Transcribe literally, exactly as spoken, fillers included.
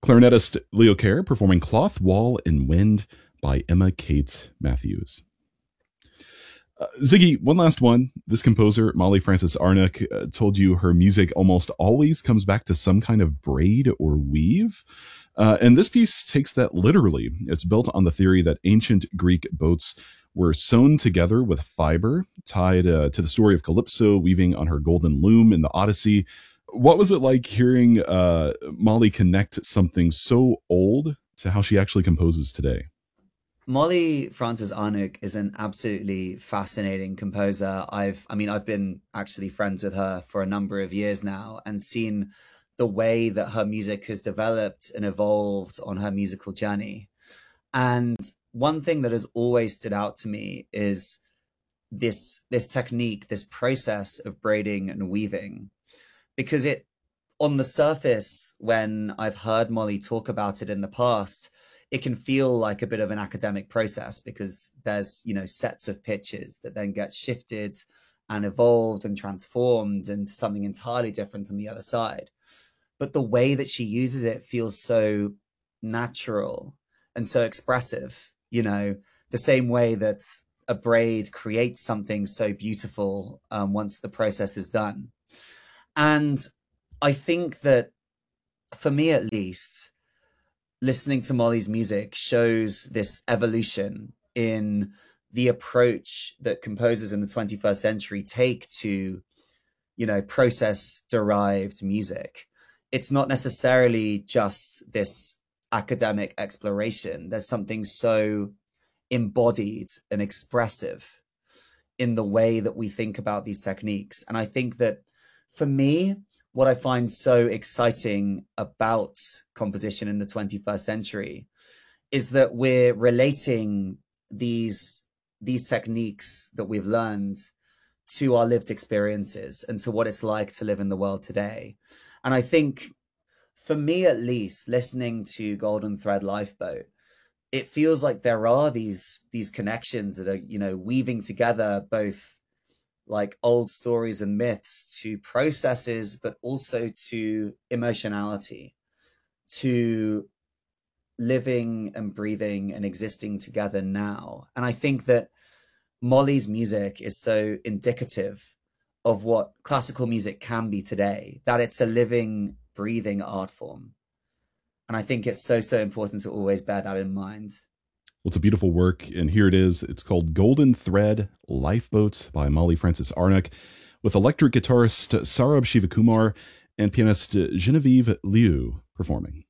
clarinetist Leo Kerr performing Cloth, Wall, and Wind by Emma Kate Matthews. Uh, Ziggy, one last one. This composer, Molly Frances Arnock, uh, told you her music almost always comes back to some kind of braid or weave. Uh, and this piece takes that literally. It's built on the theory that ancient Greek boats were sewn together with fiber, tied uh, to the story of Calypso weaving on her golden loom in the Odyssey. What was it like hearing uh, Molly connect something so old to how she actually composes today? Molly Frances Arnock is an absolutely fascinating composer. I've, I mean, I've been actually friends with her for a number of years now and seen the way that her music has developed and evolved on her musical journey. And one thing that has always stood out to me is this, this technique, this process of braiding and weaving, because it, on the surface, when I've heard Molly talk about it in the past, it can feel like a bit of an academic process because there's, you know, sets of pitches that then get shifted and evolved and transformed into something entirely different on the other side. But the way that she uses it feels so natural and so expressive, you know, the same way that a braid creates something so beautiful um, once the process is done. And I think that, for me at least, listening to Molly's music shows this evolution in the approach that composers in the twenty-first century take to, you know, process-derived music. It's not necessarily just this academic exploration. There's something so embodied and expressive in the way that we think about these techniques. And I think that, for me, what I find so exciting about composition in the twenty-first century is that we're relating these, these techniques that we've learned to our lived experiences and to what it's like to live in the world today. And I think, for me at least, listening to Golden Thread Lifeboat, it feels like there are these, these connections that are, you know, weaving together both like old stories and myths to processes, but also to emotionality, to living and breathing and existing together now. And I think that Molly's music is so indicative of what classical music can be today, that it's a living, breathing art form. And I think it's so, so important to always bear that in mind. Well, it's a beautiful work, and here it is. It's called Golden Thread Lifeboat by Molly Frances Arnock, with electric guitarist Sarab Shivakumar and pianist Genevieve Liu performing.